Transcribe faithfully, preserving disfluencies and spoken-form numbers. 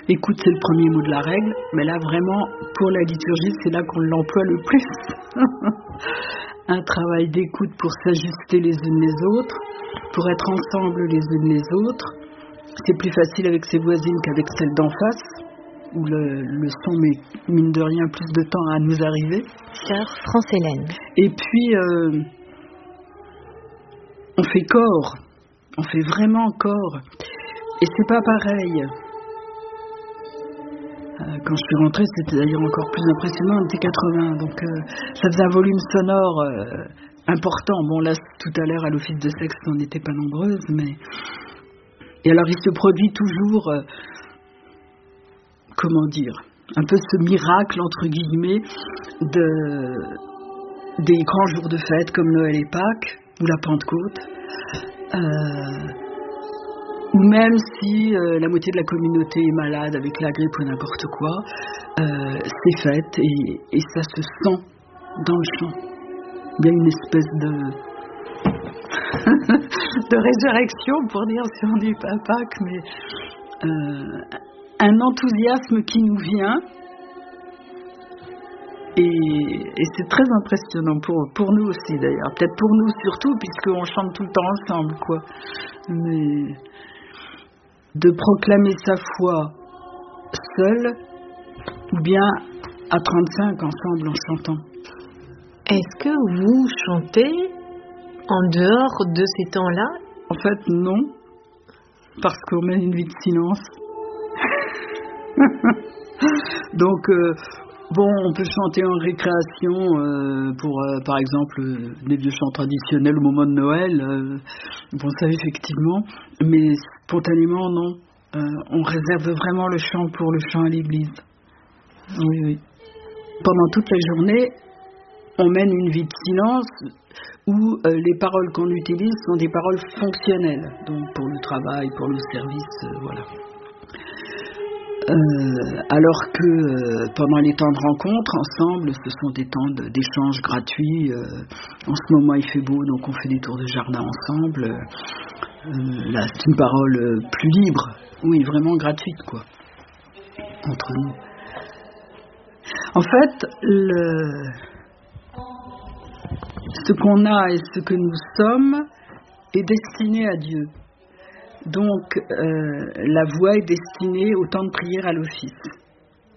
Écoute, c'est le premier mot de la règle, mais là vraiment, pour la liturgie, c'est là qu'on l'emploie le plus. Un travail d'écoute pour s'ajuster les unes les autres, pour être ensemble les unes les autres. C'est plus facile avec ses voisines qu'avec celles d'en face, où le, le son met, mine de rien, plus de temps à nous arriver. Sœur France-Hélène. Et puis, euh, on fait corps, on fait vraiment corps. Et c'est pas pareil. Euh, quand je suis rentrée, c'était d'ailleurs encore plus impressionnant, on était quatre-vingts, donc euh, ça faisait un volume sonore euh, important. Bon là, tout à l'heure, à l'office de sexe, on n'était pas nombreuses, mais... Et alors, il se produit toujours... Euh, comment dire, un peu ce miracle, entre guillemets, de, des grands jours de fête comme Noël et Pâques, ou la Pentecôte, euh, ou même si euh, la moitié de la communauté est malade avec la grippe ou n'importe quoi, euh, c'est fête et, et ça se sent dans le chant. Il y a une espèce de, de résurrection, pour dire si on dit pas Pâques, mais... Euh, un enthousiasme qui nous vient et, et c'est très impressionnant pour, pour nous aussi d'ailleurs, peut-être pour nous surtout puisqu'on chante tout le temps ensemble quoi, mais de proclamer sa foi seul ou bien à trente-cinq ensemble en chantant. Est-ce que vous chantez en dehors de ces temps-là? En fait non, parce qu'on mène une vie de silence. Donc, euh, bon, on peut chanter en récréation euh, pour, euh, par exemple, euh, des vieux chants traditionnels au moment de Noël. Euh, bon, ça, effectivement. Mais spontanément, non. Euh, on réserve vraiment le chant pour le chant à l'église. Oui, oui. Pendant toute la journée, on mène une vie de silence où euh, les paroles qu'on utilise sont des paroles fonctionnelles. Donc, pour le travail, pour le service, euh, voilà. Euh, alors que euh, pendant les temps de rencontre ensemble, ce sont des temps de, d'échange gratuits. Euh, en ce moment, il fait beau, donc on fait des tours de jardin ensemble. Euh, là, c'est une parole euh, plus libre, oui, vraiment gratuite, quoi, entre nous. En fait, le, ce qu'on a et ce que nous sommes est destiné à Dieu. Donc, euh, la voix est destinée au temps de prière à l'office.